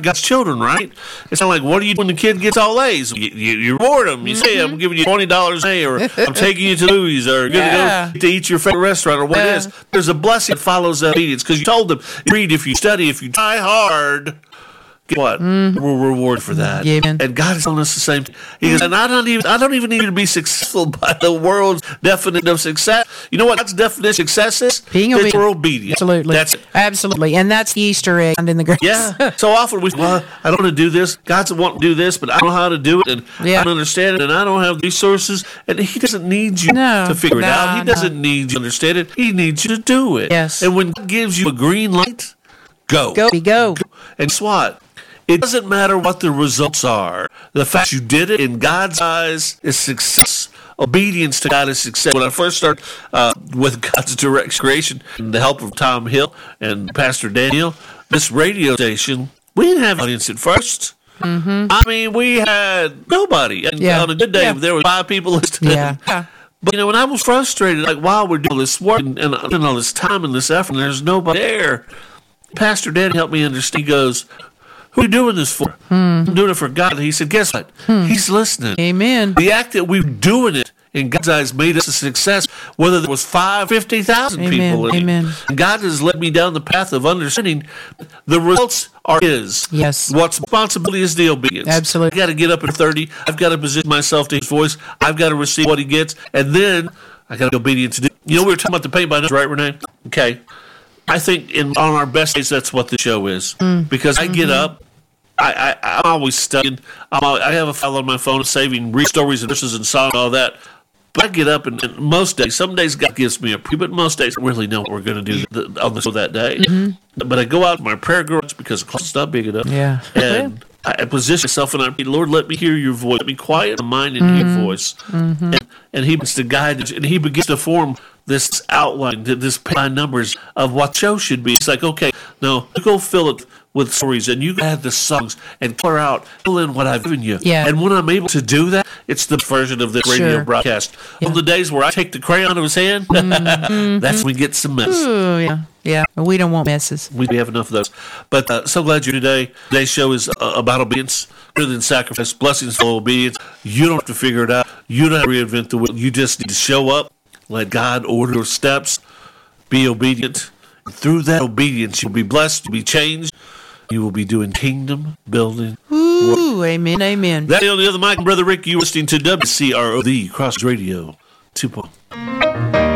God's children, right? It's not like, what do you do when the kid gets all A's? You reward them. You say, I'm giving you $20 a day, or I'm taking you to Louis, or you're going to go to eat your favorite restaurant, or what it is. There's a blessing that follows that obedience, because you told them, read, if you study, if you try hard, guess what? We're rewarded for that. Yeah. And God is telling us the same thing. He goes, and I don't even need you to be successful by the world's definition of success. You know what God's definition of success is? Being obedient. We're obedient. Absolutely. That's it. Absolutely. And that's the Easter egg in the grace. Yeah. So often we say, well, I don't want to do this. God's wanting to do this, but I don't know how to do it, and I don't understand it, and I don't have resources. And He doesn't need you to figure it out. He doesn't need you to understand it. He needs you to do it. Yes. And when God gives you a green light, go. Go. And guess what? It doesn't matter what the results are. The fact you did it in God's eyes is success. Obedience to God is success. When I first started with God's direct creation and the help of Tom Hill and Pastor Daniel, this radio station, we didn't have an audience at first. I mean, we had nobody. And on a good day, there were 5 people listening. But, when I was frustrated, like, while we're doing all this work and all this time and this effort, and there's nobody there, Pastor Daniel helped me understand. He goes, who are you doing this for? I'm doing it for God. And he said, guess what? He's listening. Amen. The act that we're doing it in God's eyes made us a success, whether there was 5, 50,000 people. Amen. And God has led me down the path of understanding the results are His. Yes. What's responsibility is the obedience. Absolutely. I got to get up at 30. I've got to position myself to His voice. I've got to receive what He gets. And then I got to be obedient to do. We were talking about the paint by numbers, right, Renee? Okay. I think on our best days, that's what the show is. Because I get up. I'm always studying. I have a file on my phone saving read stories and verses and songs and all that. But I get up, and most days, some days God gives me a preview, but most days I really know what we're going to do on the show that day. But I go out to my prayer garage because the closet's not big enough. Yeah. And I position myself, and I read, Lord, let me hear your voice. Let me quiet my mind and hear your voice. And He begins to guide, and He begins to form this outline, this by numbers of what the show should be. It's like, okay, now you go fill it with stories, and you add the songs and fill in what I've given you. Yeah. And when I'm able to do that, it's the version of this radio broadcast. On the days where I take the crayon out of his hand, that's when we get some mess. Ooh, yeah. We don't want messes. We have enough of those. But so glad you're today. Today's show is about obedience, rather than sacrifice, blessings for obedience. You don't have to figure it out. You don't have to reinvent the wheel. You just need to show up, let God order your steps, be obedient. And through that obedience, you'll be blessed, you'll be changed. You will be doing kingdom building. Ooh, amen. That on the other mic, Brother Rick, you're listening to WCRO, the Cross Radio 2.0.